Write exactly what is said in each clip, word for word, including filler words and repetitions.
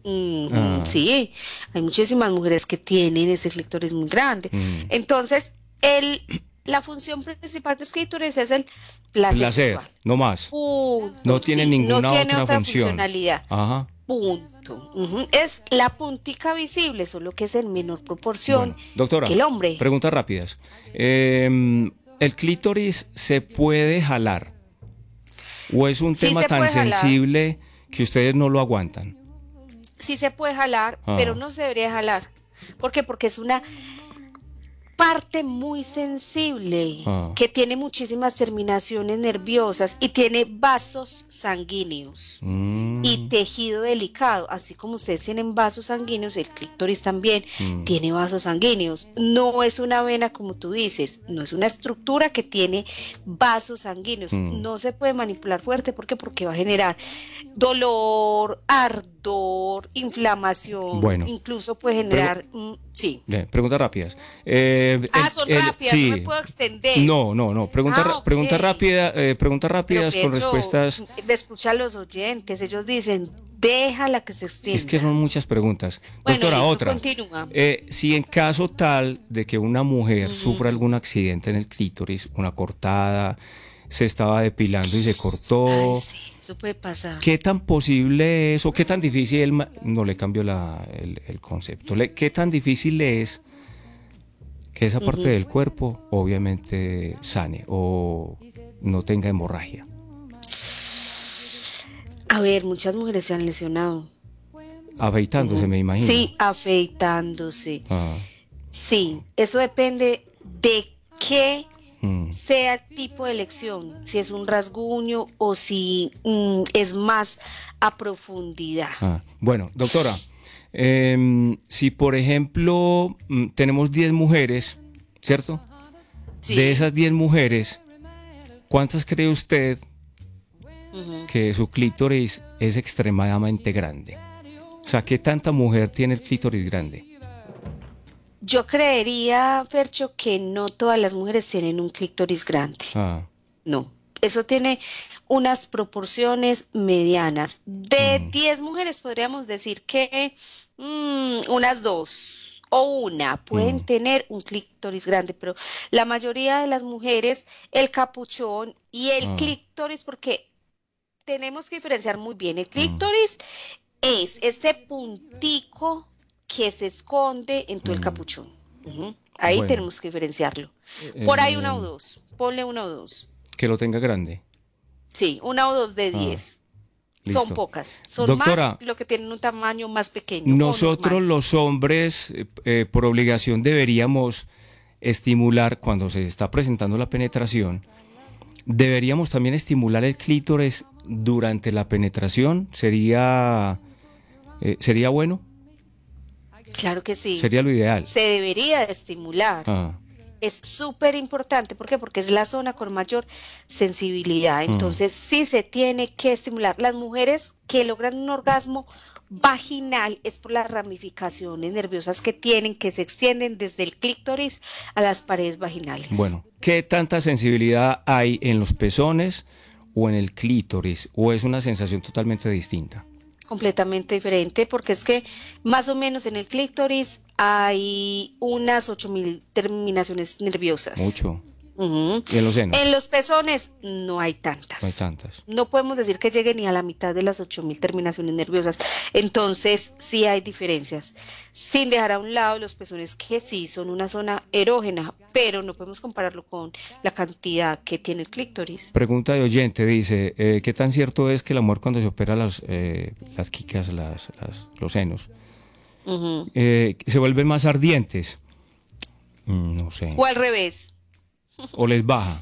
Ujú, Ah, sí, hay muchísimas mujeres que tienen ese clítoris muy grande. mm. Entonces, el, la función principal del clítoris es el placer Placer, sexual. no más. No Punto. tiene Sí, no ninguna tiene otra otra función. funcionalidad. Ajá. Punto. Ujú. Es la puntica visible, solo que es en menor proporción Bueno, que doctora, el hombre. preguntas rápidas. Em, ¿el clítoris se puede jalar o es un Sí tema se tan puede jalar, sensible que ustedes no lo aguantan? sí se puede jalar, pero Ah, no se debería jalar. ¿Por qué? Porque es una parte muy sensible ah. que tiene muchísimas terminaciones nerviosas y tiene vasos sanguíneos y Mm, tejido delicado, así como ustedes tienen vasos sanguíneos, el clítoris también mm, tiene vasos sanguíneos. No es una vena como tú dices, no es una estructura que tiene vasos sanguíneos. mm. No se puede manipular fuerte, ¿por qué? Porque va a generar dolor, ardor, inflamación, Bueno, incluso puede pregu- generar, mm, sí. le- preguntas rápidas. Eh, Ah, el, son el- rápidas, no me sí, puedo extender. no, no, no. Pregunta, Ah, ra- ok. pregunta rápida, eh, preguntas Pero rápidas con Fercho, respuestas. me escucha a los oyentes, ellos dicen, déjala que se Es que son extienda. muchas preguntas. Bueno, Doctora, listo, otra. continúa. Eh, si en caso tal de que una mujer sufra Ujú. algún accidente en el clítoris, una cortada, se estaba depilando y se Ay, cortó, sí, eso puede pasar. ¿qué tan posible es o qué tan difícil, ma- no le cambio la- el, el concepto, le- qué tan difícil es que esa parte Ujú. del cuerpo obviamente sane o no tenga hemorragia? A ver, muchas mujeres se han lesionado. Afeitándose, Ujú. me imagino. Sí, afeitándose. Ah, Sí, eso depende de qué mm. sea el tipo de elección, si es un rasguño o si mm, es más a profundidad. Ah, bueno, doctora, em, si por ejemplo mm, tenemos diez mujeres, ¿cierto? De Sí. esas diez mujeres, ¿cuántas cree usted Ujú. que su clítoris es extremadamente grande? O sea, ¿qué tanta mujer tiene el clítoris grande? Yo creería, Fercho, que no todas las mujeres tienen un clítoris grande. Ah, No. Eso tiene unas proporciones medianas. De mm, diez mujeres podríamos decir que mm, unas dos o una pueden mm, tener un clítoris grande, pero la mayoría de las mujeres, el capuchón y el ah, clítoris, porque tenemos que diferenciar muy bien. El mm, clítoris es ese puntico que se esconde en todo el mm. capuchón. Ujú. Ahí Bueno, tenemos que diferenciarlo. Por ahí una o em, dos. Ponle una o dos. que lo tenga grande. Sí, una o dos de Ah, diez. Son listo. pocas. Son más Doctora, lo que tienen un tamaño más pequeño o nosotros normal. los hombres, eh, eh, por obligación, deberíamos estimular cuando se está presentando la penetración. Deberíamos también estimular el clítoris durante la penetración. ¿Sería, eh, sería bueno? Claro que sí. Sería lo ideal. Se debería de estimular. Ah, Es súper importante. ¿Por qué? Porque es la zona con mayor sensibilidad. ah, Entonces, sí se tiene que estimular. Las mujeres que logran un orgasmo vaginal es por las ramificaciones nerviosas que tienen, que se extienden desde el clítoris a las paredes vaginales. bueno, ¿qué tanta sensibilidad hay en los pezones o en el clítoris? ¿O es una sensación totalmente distinta? Completamente diferente, porque es que más o menos en el clítoris hay unas ocho mil terminaciones nerviosas. Mucho. Ujú. ¿Y en los senos? En los pezones no hay No hay tantas. tantas. No podemos decir que llegue ni a la mitad de las ocho mil terminaciones nerviosas. Entonces, sí hay diferencias. Sin dejar a un lado los pezones que sí son una zona erógena, pero no podemos compararlo con la cantidad que tiene el clítoris. Pregunta de oyente, dice, eh, ¿qué tan cierto es que la mujer cuando se opera las, eh, las quicas, las, las- los senos, Ujú. eh, se vuelven más ardientes? Mm, no sé. O al revés. ¿O les baja?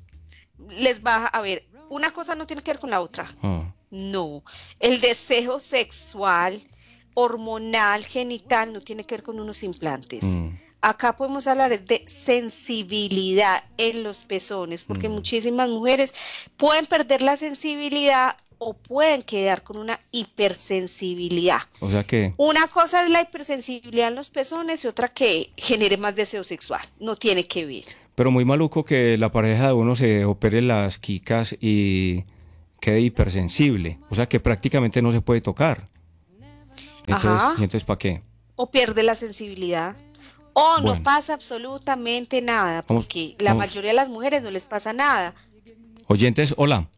Les baja, a ver, una cosa no tiene que ver con la otra. Ah, No, el deseo sexual, hormonal, genital, no tiene que ver con unos implantes. mm, Acá podemos hablar es de sensibilidad en los pezones, porque mm. muchísimas mujeres pueden perder la sensibilidad o pueden quedar con una hipersensibilidad. O sea que, Una cosa es la hipersensibilidad en los pezones y otra que genere más deseo sexual. No tiene que ver. pero muy maluco que la pareja de uno se opere las quicas y quede hipersensible. O sea que prácticamente no se puede tocar. Entonces, Ajá. ¿y entonces para qué? O pierde la sensibilidad. O no Bueno, pasa absolutamente nada, vamos, porque la vamos. mayoría de las mujeres no les pasa nada. Oyentes, hola.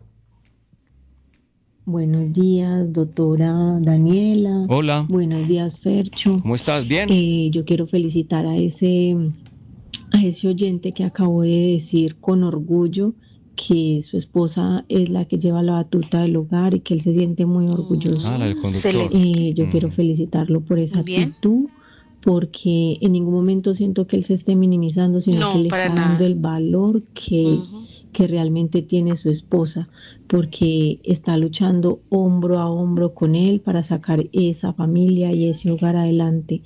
Buenos días, doctora Daniela. Hola. Buenos días, Fercho. ¿Cómo estás? ¿Bien? Eh, yo quiero felicitar a ese, a ese oyente que acabó de decir con orgullo que su esposa es la que lleva la batuta del hogar y que él se siente muy orgulloso. Ah, la del Mm, conductor. excelente. Eh, yo quiero Mm. felicitarlo por esa Muy bien. actitud, porque en ningún momento siento que él se esté minimizando, sino que No, le para está dando nada. el valor que, Ujú. que realmente tiene su esposa, porque está luchando hombro a hombro con él para sacar esa familia y ese hogar adelante.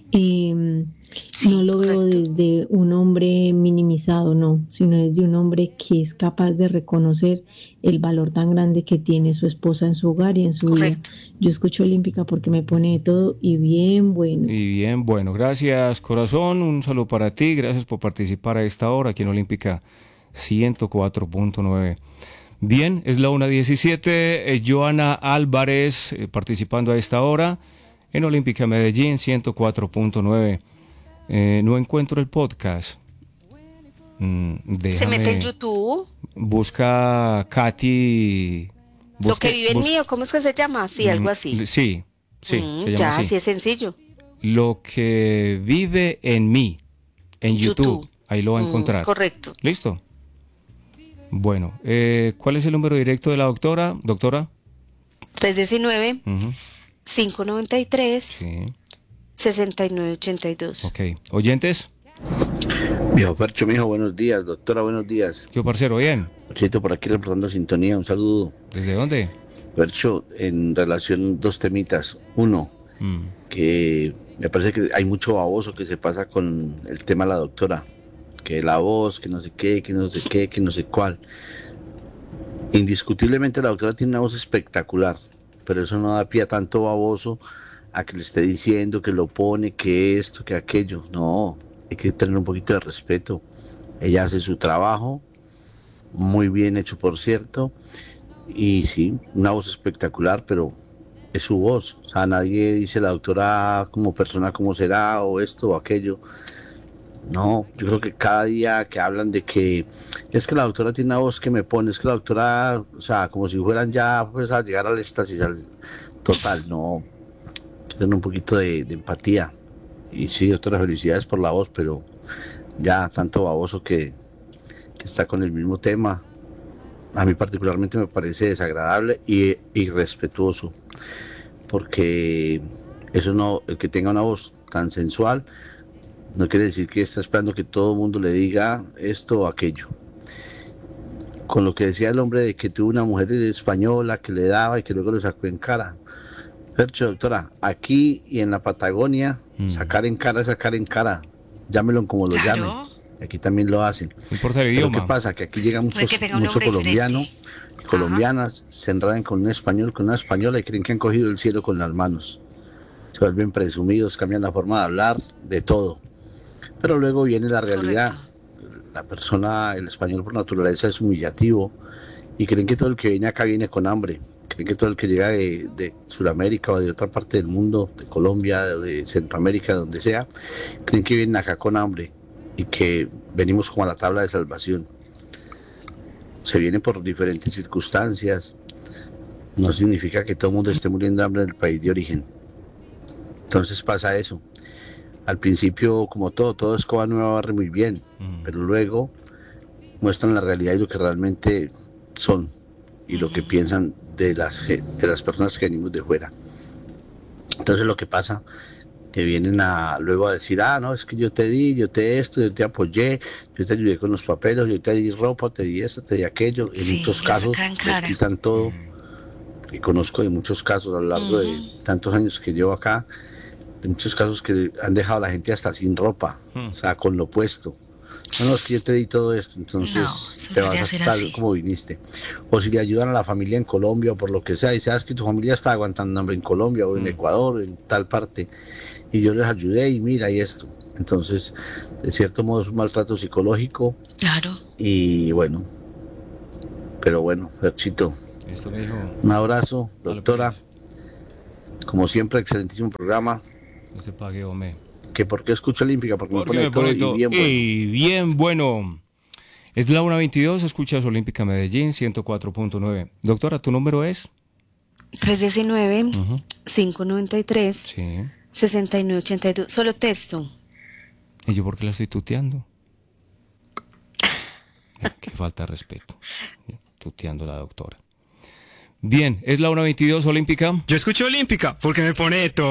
Eh, Sí, no lo veo correcto. desde un hombre minimizado, no, sino desde un hombre que es capaz de reconocer el valor tan grande que tiene su esposa en su hogar y en su vida. Correcto. Yo escucho Olímpica porque me pone de todo y bien bueno. Y bien, bueno, gracias corazón, un saludo para ti, gracias por participar a esta hora aquí en Olímpica ciento cuatro punto nueve. Bien, es la una diecisiete, eh, Joana Álvarez eh, participando a esta hora en Olímpica Medellín ciento cuatro punto nueve. Eh, no encuentro el podcast. Mm, Se mete en déjame, YouTube. busca Katy, Lo que busque, vive en bus- mí, ¿o cómo es que se llama? Sí, mm, algo así. sí, sí, Mm, se llama ya, así. así es sencillo. Lo que vive en mí, en YouTube, YouTube. ahí lo va a Mm, encontrar. correcto. ¿Listo? Bueno, eh, ¿cuál es el número directo de la doctora? Doctora. trescientos diecinueve, Ujú, quinientos noventa y tres, sí, sesenta y nueve ochenta y dos. ok. ¿Oyentes? Viejo Percho, mijo, buenos días. Doctora, buenos días. ¿Qué parcero? ¿Bien? Perchito, por aquí reportando sintonía. Un saludo. ¿Desde dónde? Percho, en relación dos temitas. Uno, Mm, que me parece que hay mucho baboso que se pasa con el tema de la doctora. Que la voz, que no sé qué, que no sé qué, que no sé cuál. Indiscutiblemente la doctora tiene una voz espectacular, pero eso no da pie a tanto baboso a que le esté diciendo que lo pone, que esto, que aquello. No, hay que tener un poquito de respeto. Ella hace su trabajo, muy bien hecho por cierto, y sí, una voz espectacular, pero es su voz. O sea, nadie dice la doctora como persona cómo será o esto o aquello. No, yo creo que cada día que hablan de que es que la doctora tiene una voz que me pone, es que la doctora, o sea, como si fueran ya pues a llegar al éxtasis al total, no, hay que tener un poquito de, de empatía. Y sí, doctora, felicidades por la voz, pero ya tanto baboso que, que está con el mismo tema, a mí particularmente me parece desagradable y irrespetuoso, porque eso no, el que tenga una voz tan sensual, no quiere decir que está esperando que todo el mundo le diga esto o aquello. Con lo que decía el hombre de que tuvo una mujer española que le daba y que luego lo sacó en cara. Percho, doctora, aquí y en la Patagonia, mm. sacar en cara es sacar en cara. Llámelo como lo llamen. Claro. Aquí también lo hacen. No importa el Pero ¿qué idioma. pasa? Que aquí llega Puede muchos, que tenga un mucho nombre colombiano, diferente. colombianas, se enredan con un español, con una española y creen que han cogido el cielo con las manos. Se vuelven presumidos, cambian la forma de hablar, de todo. Pero luego viene la realidad. Correcto. La persona, el español por naturaleza es humillativo y creen que todo el que viene acá viene con hambre. Creen que todo el que llega de, de Sudamérica o de otra parte del mundo, de Colombia, de Centroamérica, de donde sea, creen que vienen acá con hambre y que venimos como a la tabla de salvación. Se viene por diferentes circunstancias. No significa que todo el mundo esté muriendo de hambre en el país de origen. Entonces pasa eso. Al principio, como todo, todo escoba nueva barre muy bien, Mm. pero luego muestran la realidad y lo que realmente son y lo que piensan de las, ge- de las personas que venimos de fuera. Entonces lo que pasa, que vienen a luego a decir, ah, no, es que yo te di, yo te esto, yo te apoyé, yo te ayudé con los papeles, yo te di ropa, te di esto, te di aquello. En Sí, muchos la casos sacan les cara. quitan todo, y conozco de muchos casos a lo largo de Ujú. tantos años que llevo acá, de muchos casos que han dejado a la gente hasta sin ropa, Hmm. o sea, con lo puesto. No, no, es que yo te di todo esto, No, entonces eso te no vas debería a ser tal así. como viniste. O si le ayudan a la familia en Colombia o por lo que sea, y sabes que tu familia está aguantando hambre en Colombia o en Mm. Ecuador o en tal parte, y yo les ayudé y mira y esto. Entonces, de cierto modo es un maltrato psicológico Claro. y bueno, pero bueno, Ferchito, Esto me dijo. un abrazo, Dale, doctora. pues. Como siempre, excelentísimo programa. No se pague, hombre. ¿Que por qué escucho Olímpica? Porque, Porque me me pone pone todo todo. y bien bueno. ¡Ey, bien bueno! Es la una veintidós, escuchas Olímpica Medellín, ciento cuatro punto nueve. Doctora, ¿tu número es? tres uno nueve, Ujú. cinco nueve tres, Sí. seis nueve ocho dos. Solo texto. ¿Y yo por qué la estoy tuteando? Eh, Qué falta de respeto. Tuteando a la doctora. Bien, es la una veintidós Olímpica. Yo escucho Olímpica porque me pone de todo.